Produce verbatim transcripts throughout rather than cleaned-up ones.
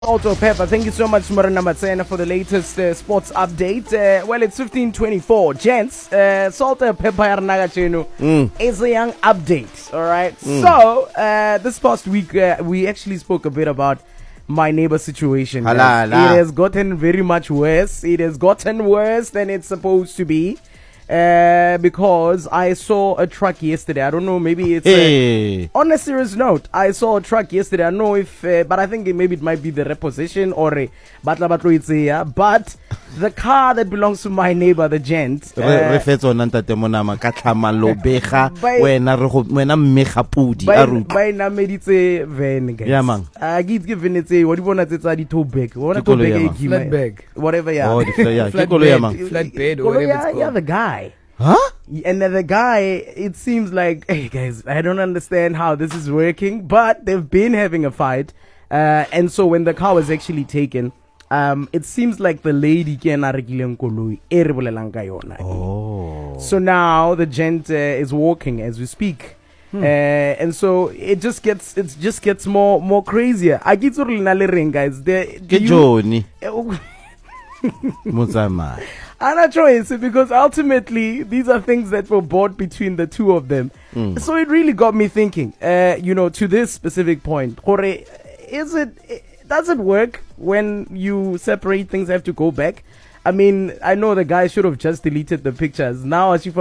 Salto Pepper, thank you so much, Morena Matsena, for the latest uh, sports update. Uh, well, it's fifteen twenty-four. Gents, uh, Salto Pepper mm. is a young update, all right? Mm. So, uh, this past week, uh, we actually spoke a bit about my neighbor situation. Hala, hala. It has gotten very much worse. It has gotten worse than it's supposed to be. Uh, because I saw a truck yesterday. I don't know, maybe it's hey. uh, on a serious note. I saw a truck yesterday. I don't know if, uh, but I think it, maybe it might be the reposition or a batla batlo it's here. But the car that belongs to my neighbor, the gent. Re fetso ntate monama ka tlhama lobega wena re go wena mmega pudi a ruta. Ba ina meditse van guys. Yeah man. I give given it a what do you want to say di tow bag. What tow bag flat bag. Whatever yeah. Oh, the flat yeah. Flat bed, flat bed or whatever it's called. Yeah, the guy. Huh? And then the guy, it seems like, hey guys, I don't understand how this is working, but they've been having a fight. Uh, and so when the car was actually taken, um, it seems like the lady Oh. So now the gent uh, is walking as we speak. Hmm. Uh, and so it just gets it just gets more more crazier. I get to guys. Get Johnny. Muzama. And a choice, because ultimately these are things that were bought between the two of them. Mm. So it really got me thinking, uh, you know, to this specific point. Is it, does it work when you separate things, have to go back? I mean, I know the guy should have just deleted the pictures. Now, are you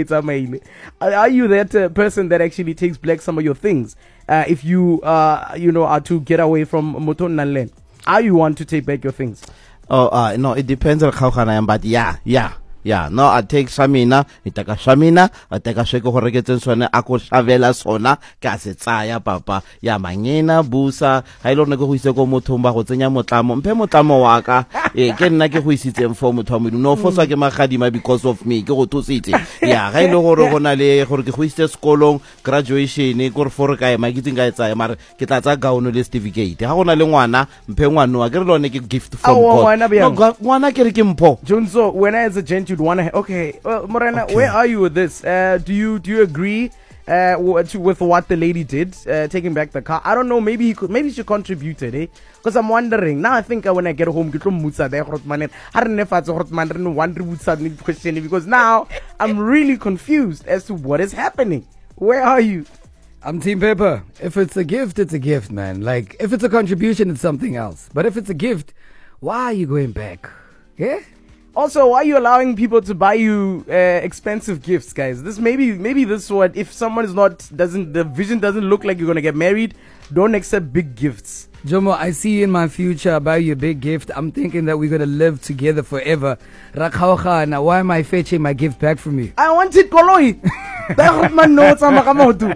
that uh, person that actually takes back some of your things? Uh, if you, uh, you know, are to get away from Moton Nanlen, are you want to take back your things? Oh, uh, no, it depends on how can I am, but yeah, yeah, yeah. No, I take Shamina, I take a Shamina, I take a Sheko Horegeton Sona, Ako Shavela Sona, Casetsaya, Papa, ya Manina, Busa, I don't know who is the Gomutumba, Hotenia Motamo, Pemotamo Waka, a Kenaki who is in for Mutomu, no for Sakemakadima because of me, go to city. Yeah, I know Horonale, Horquiste Skolong, graduation, Igor Forka, my getting guys, I am Kitata Gauno certificate. How on a Luana, Penguano, I get on a gift from God. No, God, one I can po. Junso, when I as a gent you'd want to okay, well, Morena, okay. Where are you with this? Uh, do you do you agree uh with, with what the lady did, uh, taking back the car? I don't know, maybe he could, maybe she contributed, eh? Because I'm wondering now. I think uh, when I get home, get mutsa there, Hortman, I don't know if it's Hortman, one question because now I'm really confused as to what is happening. Where are you? I'm Team Pepper. If it's a gift, it's a gift, man. Like if it's a contribution, it's something else. But if it's a gift, why are you going back? Yeah. Also, why are you allowing people to buy you uh, expensive gifts, guys? This maybe maybe this what if someone is not doesn't the vision doesn't look like you're gonna get married, don't accept big gifts. Jomo, I see you in my future. Buy you a big gift. I'm thinking that we're gonna live together forever. Now, why am I fetching my gift back from you? I want it, Koloi. That my notes on Makamoto.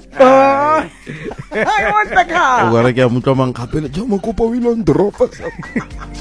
I want the car.